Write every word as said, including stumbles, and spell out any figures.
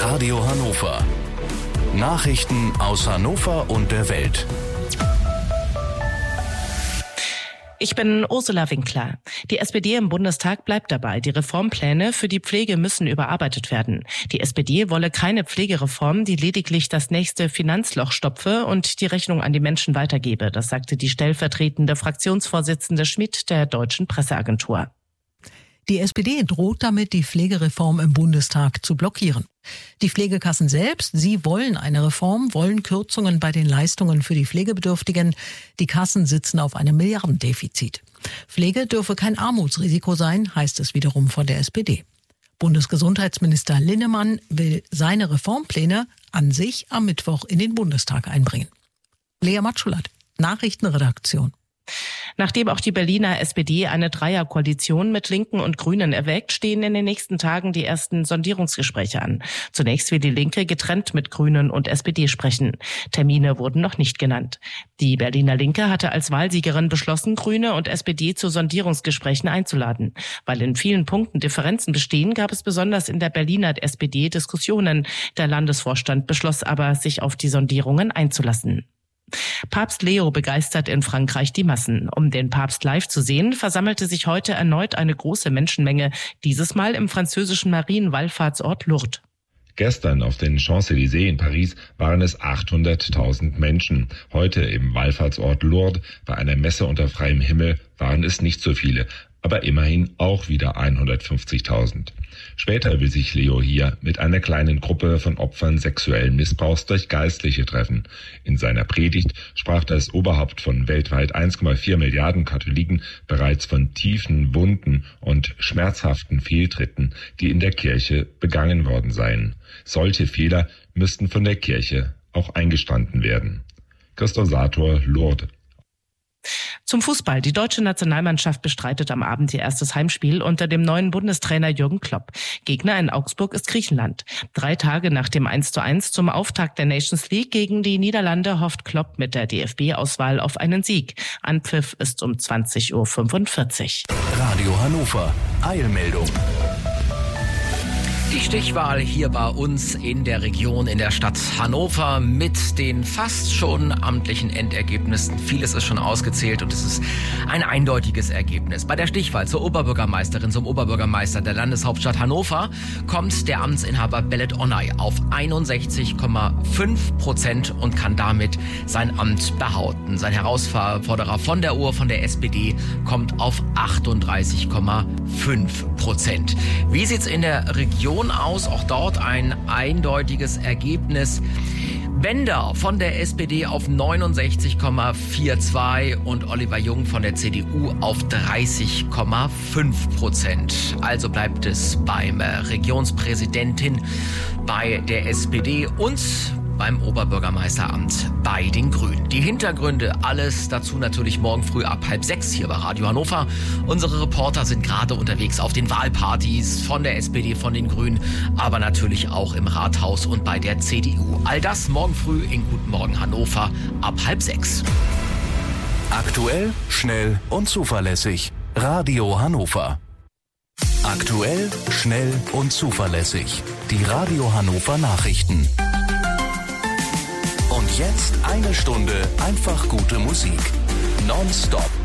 Radio Hannover. Nachrichten aus Hannover und der Welt. Ich bin Ursula Winkler. Die S P D im Bundestag bleibt dabei. Die Reformpläne für die Pflege müssen überarbeitet werden. Die S P D wolle keine Pflegereform, die lediglich das nächste Finanzloch stopfe und die Rechnung an die Menschen weitergebe. Das sagte die stellvertretende Fraktionsvorsitzende Schmidt der Deutschen Presseagentur. Die S P D droht damit, die Pflegereform im Bundestag zu blockieren. Die Pflegekassen selbst, sie wollen eine Reform, wollen Kürzungen bei den Leistungen für die Pflegebedürftigen. Die Kassen sitzen auf einem Milliardendefizit. Pflege dürfe kein Armutsrisiko sein, heißt es wiederum von der S P D. Bundesgesundheitsminister Linnemann will seine Reformpläne an sich am Mittwoch in den Bundestag einbringen. Lea Matschulat, Nachrichtenredaktion. Nachdem auch die Berliner S P D eine Dreierkoalition mit Linken und Grünen erwägt, stehen in den nächsten Tagen die ersten Sondierungsgespräche an. Zunächst will die Linke getrennt mit Grünen und S P D sprechen. Termine wurden noch nicht genannt. Die Berliner Linke hatte als Wahlsiegerin beschlossen, Grüne und S P D zu Sondierungsgesprächen einzuladen. Weil in vielen Punkten Differenzen bestehen, gab es besonders in der Berliner S P D Diskussionen. Der Landesvorstand beschloss aber, sich auf die Sondierungen einzulassen. Papst Leo begeistert in Frankreich die Massen. Um den Papst live zu sehen, versammelte sich heute erneut eine große Menschenmenge, dieses Mal im französischen Marienwallfahrtsort Lourdes. Gestern auf den Champs-Élysées in Paris waren es achthunderttausend Menschen. Heute im Wallfahrtsort Lourdes bei einer Messe unter freiem Himmel waren es nicht so viele, aber immerhin auch wieder hundertfünfzigtausend. Später will sich Leo hier mit einer kleinen Gruppe von Opfern sexuellen Missbrauchs durch Geistliche treffen. In seiner Predigt sprach das Oberhaupt von weltweit eins Komma vier Milliarden Katholiken bereits von tiefen Wunden und schmerzhaften Fehltritten, die in der Kirche begangen worden seien. Solche Fehler müssten von der Kirche auch eingestanden werden. Christoph Sator, Lourdes. Zum Fußball. Die deutsche Nationalmannschaft bestreitet am Abend ihr erstes Heimspiel unter dem neuen Bundestrainer Jürgen Klopp. Gegner in Augsburg ist Griechenland. Drei Tage nach dem eins zu eins zum Auftakt der Nations League gegen die Niederlande hofft Klopp mit der D F B-Auswahl auf einen Sieg. Anpfiff ist um zwanzig Uhr fünfundvierzig. Radio Hannover. Eilmeldung. Die Stichwahl hier bei uns in der Region, in der Stadt Hannover mit den fast schon amtlichen Endergebnissen. Vieles ist schon ausgezählt und es ist ein eindeutiges Ergebnis. Bei der Stichwahl zur Oberbürgermeisterin, zum Oberbürgermeister der Landeshauptstadt Hannover kommt der Amtsinhaber Belet Onay auf einundsechzig Komma fünf Prozent und kann damit sein Amt behaupten. Sein Herausforderer von der Uhr von der S P D kommt auf achtunddreißig Komma fünf Prozent. Wie sieht's in der Region aus? Auch dort ein eindeutiges Ergebnis. Bender von der S P D auf neunundsechzig Komma zweiundvierzig und Oliver Jung von der C D U auf dreißig Komma fünf Prozent. Also bleibt es beim Regionspräsidentin bei der S P D und beim Oberbürgermeisteramt bei den Grünen. Die Hintergründe, alles dazu natürlich morgen früh ab halb sechs hier bei Radio Hannover. Unsere Reporter sind gerade unterwegs auf den Wahlpartys von der S P D, von den Grünen, aber natürlich auch im Rathaus und bei der C D U. All das morgen früh in Guten Morgen Hannover ab halb sechs. Aktuell, schnell und zuverlässig. Radio Hannover. Aktuell, schnell und zuverlässig. Die Radio Hannover Nachrichten. Und jetzt eine Stunde einfach gute Musik. Nonstop.